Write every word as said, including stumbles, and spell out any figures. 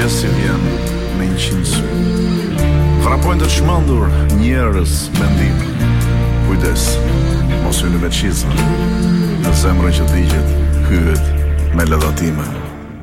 si vjen me një qinë. Vrapojnë të çmendur njerëz mendim. Kujdes, mos hyni me çizma. Në zemrën që digjet hyhet me lëdhatime.